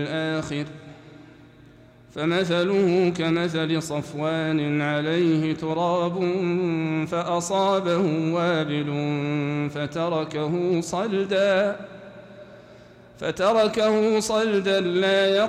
الآخر فمثله كمثل صفوان عليه تراب فأصابه وابل فتركه صلدا لا